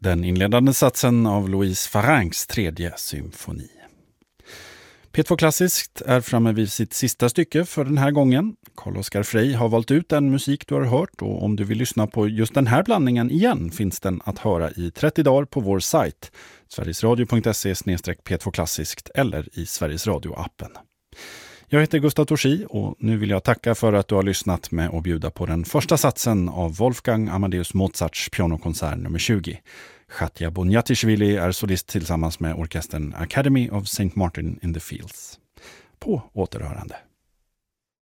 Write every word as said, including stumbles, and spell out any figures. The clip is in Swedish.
Den inledande satsen av Louise Farangs tredje symfoni. P två Klassiskt är framme vid sitt sista stycke för den här gången. Carl-Oskar Frey har valt ut den musik du har hört, och om du vill lyssna på just den här blandningen igen finns den att höra i trettio dagar på vår sajt sverigesradio punkt se slash p två klassiskt eller i Sveriges Radio-appen. Jag heter Gustav Torsi och nu vill jag tacka för att du har lyssnat med och bjuda på den första satsen av Wolfgang Amadeus Mozarts pianokonsert nummer tjugo. Katja Bonjatishvili är solist tillsammans med orkestern Academy of Saint Martin in the Fields. På återhörande.